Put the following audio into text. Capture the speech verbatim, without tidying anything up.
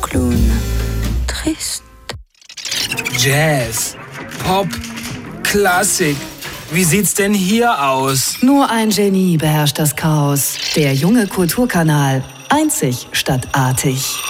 Clown. Trist. Jazz, Pop, Klassik. Wie sieht's denn hier aus? Nur ein Genie beherrscht das Chaos. Der junge Kulturkanal. Einzig statt artig.